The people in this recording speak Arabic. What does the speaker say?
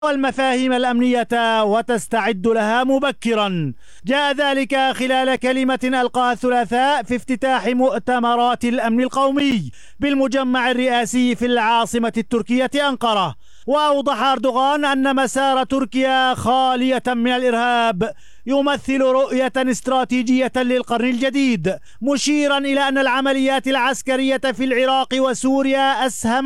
والمفاهيم الأمنية وتستعد لها مبكرا. جاء ذلك خلال كلمة ألقاها الثلاثاء في افتتاح مؤتمرات الأمن القومي بالمجمع الرئاسي في العاصمة التركية أنقرة. وأوضح أردوغان أن مسار تركيا خالية من الإرهاب يمثل رؤية استراتيجية للقرن الجديد، مشيرا إلى أن العمليات العسكرية في العراق وسوريا أسهمت